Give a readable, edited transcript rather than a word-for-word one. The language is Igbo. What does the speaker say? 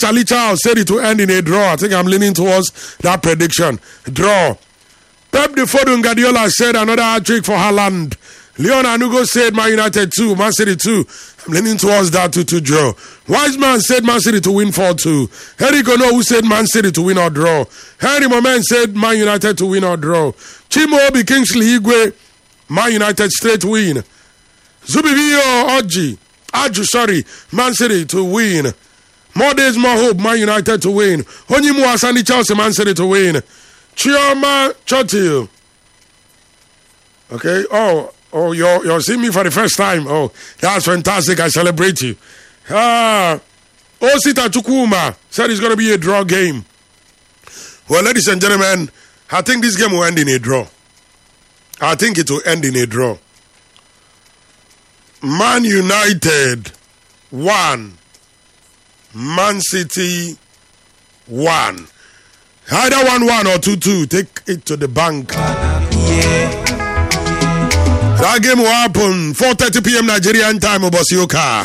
Charlie Charles said it will end in a draw. I think I'm leaning towards that prediction. Draw. Pep de Fodun Guardiola said another hat-trick for Haaland. Leon Anugo said Man United 2, Man City 2. I'm leaning towards that 2-2 draw. Wiseman said Man City to win 4-2. Eric Ono said Man City to win or draw. Henry Moment said Man United to win or draw. Chimo Obi Kingsley Igwe, Man United straight win. Zubivio Aju, Man City to win. More days, more hope, Man United to win. Onyimu Asani Chelsea, Man City to win. Chioma Chotil. Okay, oh, you're seeing me for the first time. Oh, that's fantastic. I celebrate you. Osita Chukuma said it's going to be a draw game. Well, ladies and gentlemen, I think this game will end in a draw. I think it will end in a draw. Man United 1. Man City 1. Either 1-1 or 2-2. Take it to the bank. That game will happen 4:30 p.m. Nigerian time, Obosioka.